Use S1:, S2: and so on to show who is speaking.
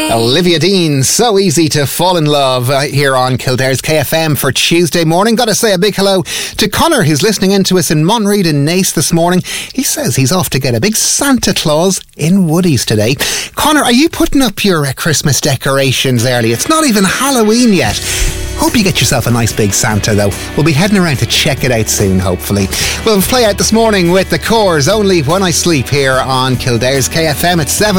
S1: Olivia Dean, so easy to fall in love here on Kildare's KFM for Tuesday morning. Got to say a big hello to Connor, who's listening in to us in Monreid and Naas this morning. He says he's off to get a big Santa Claus in Woodies today. Connor, are you putting up your Christmas decorations early? It's not even Halloween yet. Hope you get yourself a nice big Santa though. We'll be heading around to check it out soon, hopefully. We'll play out this morning with the Corrs, Only When I Sleep, here on Kildare's KFM at 7.